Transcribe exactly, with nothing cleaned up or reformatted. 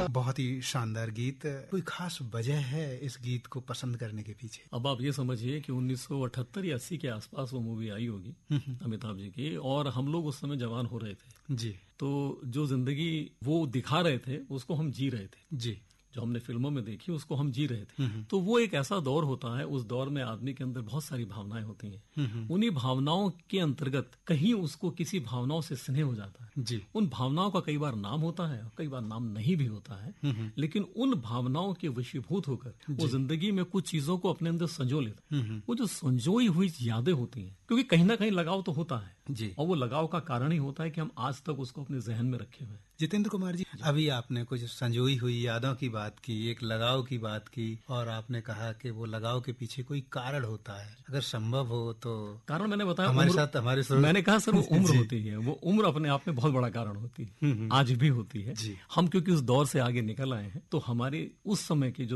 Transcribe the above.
बहुत ही शानदार गीत। कोई खास वजह है इस गीत को पसंद करने के पीछे? अब आप ये समझिए कि उन्नीस सौ अठहत्तर या अस्सी के आसपास वो मूवी आई होगी अमिताभ जी की, और हम लोग उस समय जवान हो रहे थे जी। तो जो जिंदगी वो दिखा रहे थे उसको हम जी रहे थे जी। जो हमने फिल्मों में देखी उसको हम जी रहे थे। तो वो एक ऐसा दौर होता है, उस दौर में आदमी के अंदर बहुत सारी भावनाएं होती हैं। उन्हीं भावनाओं के अंतर्गत कहीं उसको किसी भावनाओं से स्नेह हो जाता है जी। उन भावनाओं का कई बार नाम होता है, कई बार नाम नहीं भी होता है, लेकिन उन भावनाओं के वशीभूत होकर वो जिंदगी में कुछ चीजों को अपने अंदर संजो लेता है। वो जो संजोई हुई यादें होती हैं, क्योंकि कहीं ना कहीं लगाव तो होता है जी। और वो लगाव का कारण ही होता है कि हम आज तक उसको अपने जहन में रखे हुए हैं। जितेंद्र कुमार जी, अभी आपने कुछ संजोई हुई यादों की बात की, एक लगाव की बात की, और आपने कहा कि वो लगाव के पीछे कोई कारण होता है, अगर संभव हो तो। कारण मैंने बताया हमारे साथ हमारे सुर... मैंने कहा सर वो उम्र होती है, वो उम्र अपने आप में बहुत बड़ा कारण होती है, आज भी होती है। हम क्योंकि उस दौर से आगे निकल आए हैं तो हमारे उस समय के जो